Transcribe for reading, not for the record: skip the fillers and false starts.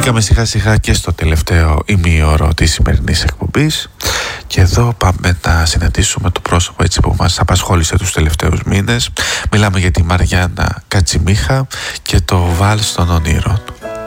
Μπήκαμε σιγά σιγά και στο τελευταίο ημίωρο της σημερινής εκπομπής και εδώ πάμε να συναντήσουμε το πρόσωπο έτσι που μας απασχόλησε τους τελευταίους μήνες. Μιλάμε για τη Μαριάννα Κατσιμίχα και το Βάλς των Ονείρων.